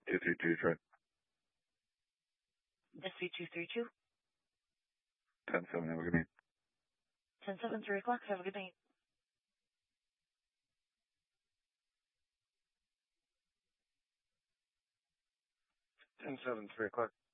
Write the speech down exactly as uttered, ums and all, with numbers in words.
two three two, Troy. S V two three two. ten seven, have a good night. ten seven, three o'clock, have a good night. ten seven, three o'clock.